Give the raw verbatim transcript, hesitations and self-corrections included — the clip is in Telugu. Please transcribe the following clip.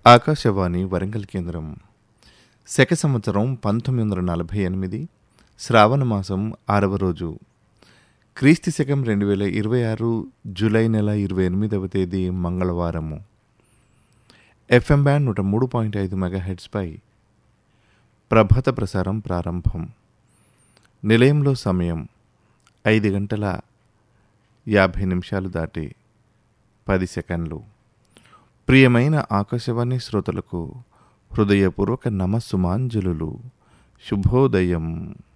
ఆకాశవాణి వరంగల్ కేంద్రం. శక సంవత్సరం పంతొమ్మిది వందల నలభై ఎనిమిది శ్రావణ మాసం ఆరవ రోజు, క్రీస్తు శకం రెండు వేల ఇరవై ఆరు జూలై నెల ఇరవై ఎనిమిదవ తేదీ మంగళవారము. ఎఫ్ఎం బ్యాండ్ నూట మూడు పాయింట్ ఐదు మెగాహెడ్స్పై ప్రభాత ప్రసారం ప్రారంభం. నిలయంలో సమయం ఐదు గంటల యాభై నిమిషాలు దాటి పది సెకండ్లు. ప్రియమైన ఆకాశవాణి శ్రోతలకు హృదయపూర్వక నమస్సుమాంజలులు. శుభోదయం.